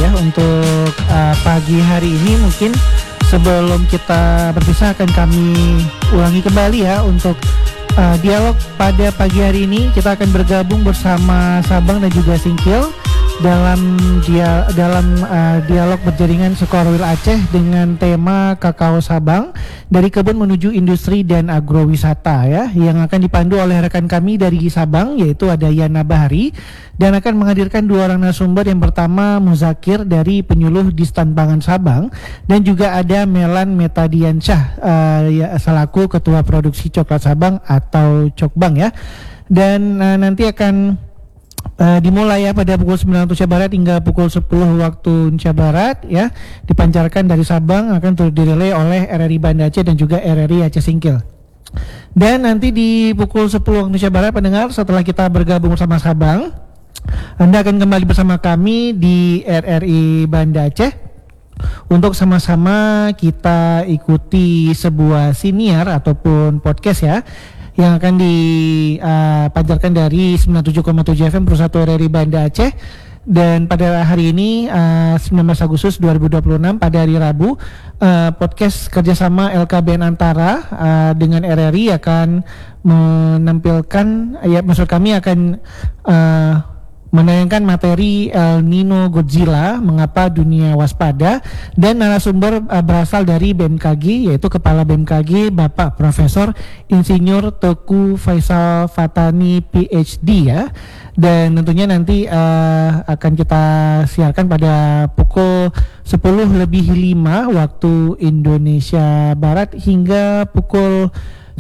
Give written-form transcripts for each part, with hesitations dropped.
ya untuk pagi hari ini. Mungkin sebelum kita berpisah akan kami ulangi kembali ya untuk dialog pada pagi hari ini. Kita akan bergabung bersama Sabang dan juga Singkil dalam dialog berjaringan Sukarwil Aceh dengan tema Kakao Sabang dari kebun menuju industri dan agrowisata ya, yang akan dipandu oleh rekan kami dari Sabang, yaitu ada Yana Bahari, dan akan menghadirkan dua orang narasumber. Yang pertama Muzakir dari penyuluh Distan Pangan Sabang, dan juga ada Melan Metadiansyah selaku ketua produksi coklat Sabang atau Cokbang ya. Dan nanti akan dimulai ya pada pukul 9 Indonesia Barat hingga pukul 10 waktu Indonesia Barat ya, dipancarkan dari Sabang, akan turut direlay oleh RRI Banda Aceh dan juga RRI Aceh Singkil. Dan nanti di pukul 10 waktu Indonesia Barat, pendengar, setelah kita bergabung bersama Sabang, Anda akan kembali bersama kami di RRI Banda Aceh untuk sama-sama kita ikuti sebuah siniar ataupun podcast ya, yang akan dipancarkan dari 97,7 FM Persatu RRI Banda Aceh. Dan pada hari ini 19 Agustus 2026 pada hari Rabu, podcast kerjasama LKBN Antara dengan RRI akan menampilkan ya, maksud kami akan menayangkan materi El Nino Godzilla, mengapa dunia waspada, dan narasumber berasal dari BMKG, yaitu Kepala BMKG Bapak Profesor Insinyur Teku Faisal Fatani PhD ya. Dan tentunya nanti akan kita siarkan pada pukul 10:05 waktu Indonesia Barat hingga pukul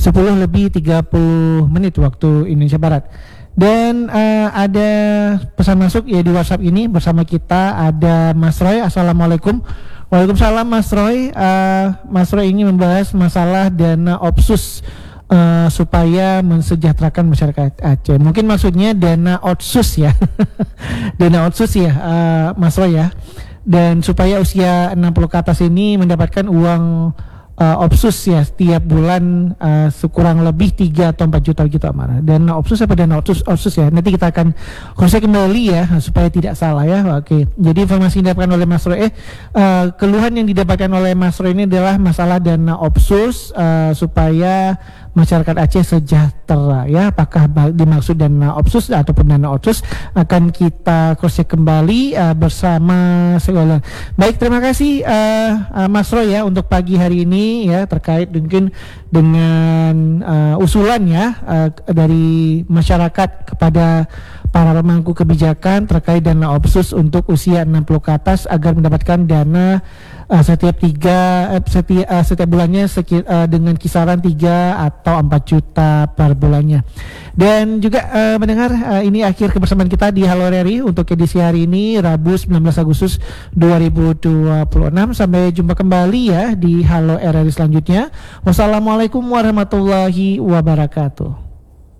10:30 waktu Indonesia Barat. Dan ada pesan masuk ya di WhatsApp ini. Bersama kita ada Mas Roy. Assalamualaikum. Waalaikumsalam Mas Roy. Mas Roy ingin membahas masalah dana Opsus supaya mensejahterakan masyarakat Aceh. Mungkin maksudnya dana Otsus ya. Dana Otsus ya Mas Roy ya. Dan supaya usia 60 ke atas ini mendapatkan uang Opsus ya setiap bulan sekurang lebih 3 atau 4 juta gitu Amara. Dana Opsus apa dana Otsus ya, nanti kita akan kursi kembali ya supaya tidak salah ya. Oke, jadi informasi yang didapatkan oleh Mas Roy keluhan yang didapatkan oleh Mas Roy ini adalah masalah dana Opsus supaya masyarakat Aceh sejahtera ya. Apakah dimaksud dana Opsus ataupun dana Otsus, akan kita kursi kembali bersama sekolah. Baik, terima kasih Mas Roy ya untuk pagi hari ini ya, terkait mungkin dengan usulan ya dari masyarakat kepada para pemangku kebijakan terkait dana Opsus untuk usia 60 ke atas agar mendapatkan dana setiap bulannya dengan kisaran 3 atau 4 juta per bulannya. Dan juga mendengar ini akhir kebersamaan kita di Halo RRI untuk edisi hari ini Rabu 19 Agustus 2026. Sampai jumpa kembali ya di Halo RRI selanjutnya. Wassalamualaikum warahmatullahi wabarakatuh.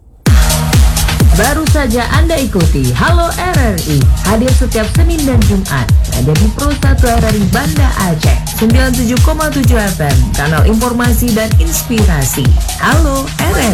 Baru saja Anda ikuti Halo RRI, hadir setiap Senin dan Jumat, ada di Pro 1 RRI Banda Aceh 97,7 FM, kanal informasi dan inspirasi. Halo RRI.